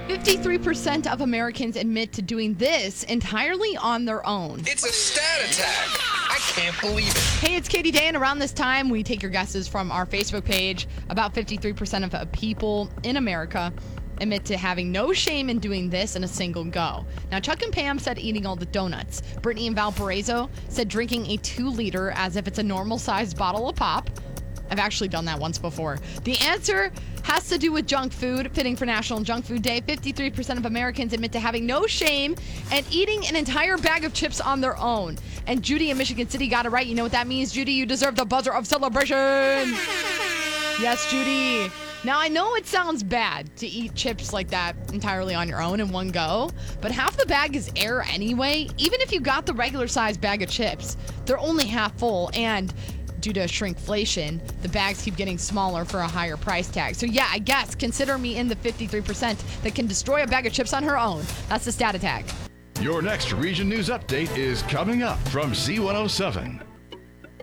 53% of Americans admit to doing this entirely on their own. It's a stat attack. I can't believe it. Hey, it's Katie Day, and around this time, we take your guesses from our Facebook page. About 53% of people in America admit to having no shame in doing this in a single go. Now, Chuck and Pam said eating all the donuts. Brittany and Valparaiso said drinking a 2-liter as if it's a normal-sized bottle of pop. I've actually done that once before. The answer has to do with junk food. Fitting for National Junk Food Day, 53% of Americans admit to having no shame and eating an entire bag of chips on their own. And Judy in Michigan City got it right. You know what that means, Judy? You deserve the buzzer of celebration. Yes, Judy. Now, I know it sounds bad to eat chips like that entirely on your own in one go, but half the bag is air anyway. Even if you got the regular size bag of chips, they're only half full, and due to shrinkflation, the bags keep getting smaller for a higher price tag. So yeah, I guess consider me in the 53% that can destroy a bag of chips on her own. That's the stat attack. Your next Region News Update is coming up from Z107.